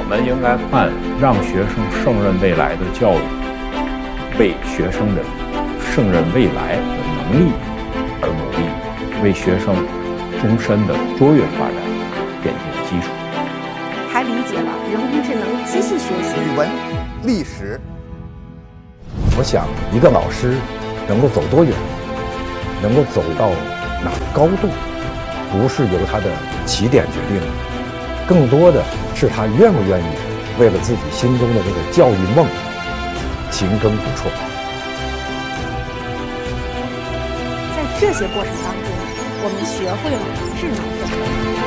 们应该看让学生胜任未来的教育，为学生的胜任未来的能力而努力，为学生终身的卓越发展奠定基础。 还理解了人工智能、机器学习、 语文、历史。 我想，一个老师能够走多远，能够走到哪个高度，不是由他的起点决定的，更多的是他愿不愿意为了自己心中的这个教育梦勤耕不辍。 在这些过程当中，我们学会了智能分类。